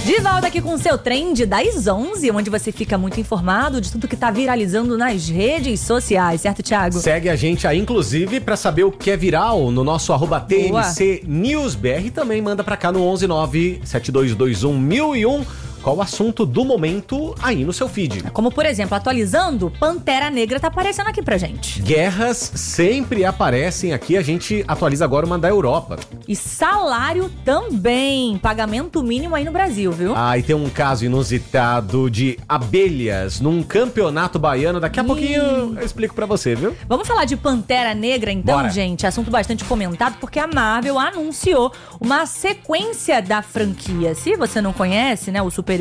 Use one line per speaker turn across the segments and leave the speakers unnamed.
De volta aqui com o seu Trend das 11, onde você fica muito informado de tudo que tá viralizando nas redes sociais, certo, Thiago?
Segue a gente aí, inclusive, pra saber o que é viral no nosso @TMCNewsBR. Também manda pra cá no 11972211001. Qual o assunto do momento aí no seu feed?
Como, por exemplo, atualizando, Pantera Negra tá aparecendo aqui pra gente.
Guerras sempre aparecem aqui, a gente atualiza agora uma da Europa.
E salário também, pagamento mínimo aí no Brasil, viu?
Ah, e tem um caso inusitado de abelhas num campeonato baiano. Daqui a pouquinho eu explico pra você, viu?
Vamos falar de Pantera Negra então,
Bora.
gente? Assunto bastante comentado porque a Marvel anunciou uma sequência da franquia. Se você não conhece, né, o super-herói,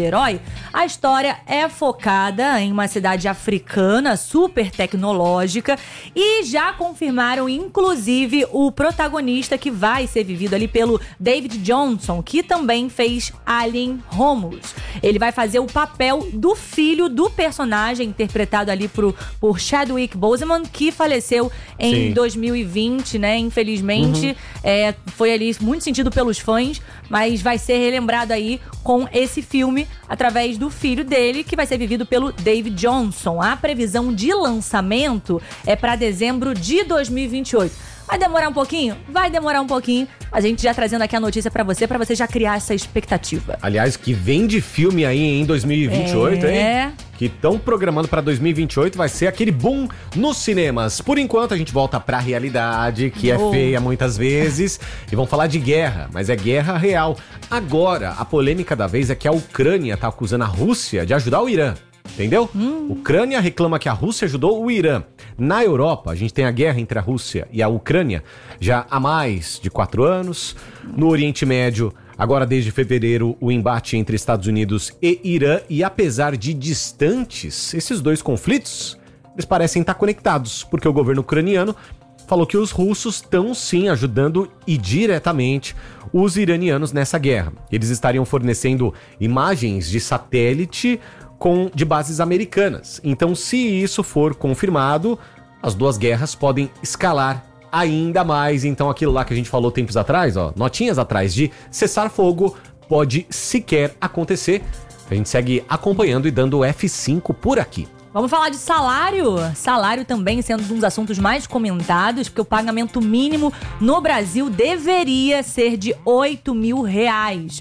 a história é focada em uma cidade africana super tecnológica e já confirmaram, inclusive, o protagonista que vai ser vivido ali pelo David Johnson, que também fez Alien Romulus. Ele vai fazer o papel do filho do personagem interpretado ali por Chadwick Boseman, que faleceu em 2020, né? Infelizmente, foi ali muito sentido pelos fãs, mas vai ser relembrado aí com esse filme através do filho dele, que vai ser vivido pelo David Johnson. A previsão de lançamento é para dezembro de 2028. Vai demorar um pouquinho? Vai demorar um pouquinho. A gente já trazendo aqui a notícia pra você já criar essa expectativa.
Aliás, que vem de filme aí em 2028, hein? Que estão programando pra 2028, vai ser aquele boom nos cinemas. Por enquanto, a gente volta pra realidade, que é feia muitas vezes. E vamos falar de guerra, mas é guerra real. Agora, a polêmica da vez é que a Ucrânia tá acusando a Rússia de ajudar o Irã. Entendeu? Ucrânia reclama que a Rússia ajudou o Irã. Na Europa, a gente tem a guerra entre a Rússia e a Ucrânia já há mais de 4 anos. No Oriente Médio, agora desde fevereiro, o embate entre Estados Unidos e Irã. E apesar de distantes, esses dois conflitos, eles parecem estar conectados, porque o governo ucraniano falou que os russos estão sim ajudando e diretamente os iranianos nessa guerra. Eles estariam fornecendo imagens de satélite de bases americanas. Então, se isso for confirmado, as duas guerras podem escalar ainda mais. Então, aquilo lá que a gente falou tempos atrás, notinhas atrás, de cessar fogo, pode sequer acontecer. A gente segue acompanhando e dando F5 por aqui.
Vamos falar de salário? Salário também sendo um dos assuntos mais comentados, porque o pagamento mínimo no Brasil deveria ser de R$8.000.